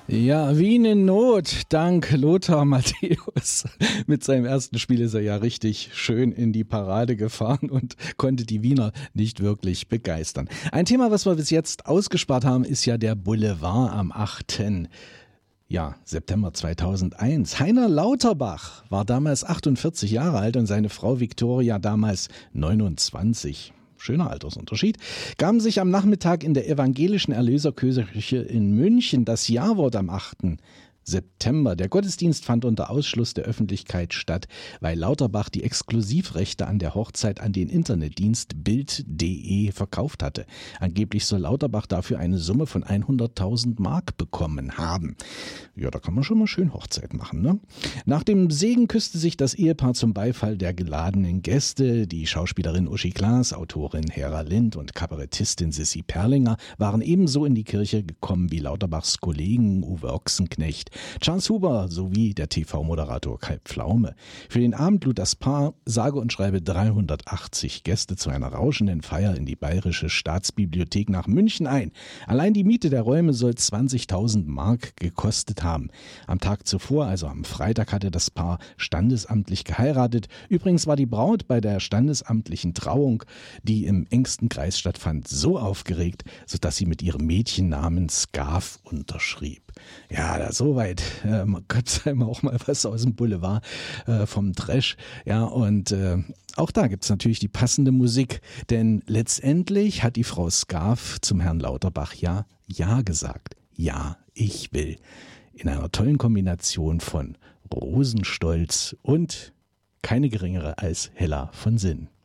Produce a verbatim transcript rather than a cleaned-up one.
Ja, Wien in Not, dank Lothar Matthäus. Mit seinem ersten Spiel ist er ja richtig schön in die Parade gefahren und konnte die Wiener nicht wirklich begeistern. Ein Thema, was wir bis jetzt ausgespart haben, ist ja der Boulevard am achten Ja, September zweitausendeins. Heiner Lauterbach war damals achtundvierzig Jahre alt und seine Frau Viktoria damals neunundzwanzig. Schöner Altersunterschied, gaben sich am Nachmittag in der evangelischen Erlöserkirche in München das Jawort am achten September. Der Gottesdienst fand unter Ausschluss der Öffentlichkeit statt, weil Lauterbach die Exklusivrechte an der Hochzeit an den Internetdienst Bild punkt de verkauft hatte. Angeblich soll Lauterbach dafür eine Summe von hunderttausend Mark bekommen haben. Ja, da kann man schon mal schön Hochzeit machen, ne? Nach dem Segen küsste sich das Ehepaar zum Beifall der geladenen Gäste. Die Schauspielerin Uschi Glas, Autorin Hera Lind und Kabarettistin Sissi Perlinger waren ebenso in die Kirche gekommen wie Lauterbachs Kollegen Uwe Ochsenknecht, Charles Huber sowie der T V-Moderator Kai Pflaume. Für den Abend lud das Paar sage und schreibe dreihundertachtzig Gäste zu einer rauschenden Feier in die Bayerische Staatsbibliothek nach München ein. Allein die Miete der Räume soll zwanzigtausend Mark gekostet haben. Am Tag zuvor, also am Freitag, hatte das Paar standesamtlich geheiratet. Übrigens war die Braut bei der standesamtlichen Trauung, die im engsten Kreis stattfand, so aufgeregt, sodass sie mit ihrem Mädchennamen Scarf unterschrieb. Ja, da soweit. Äh, man gab es einmal auch mal was aus dem Boulevard äh, vom Trash. Ja, und äh, auch da gibt's natürlich die passende Musik, denn letztendlich hat die Frau Scarf zum Herrn Lauterbach ja Ja gesagt. Ja, ich will. In einer tollen Kombination von Rosenstolz und keine geringere als Hella von Sinn.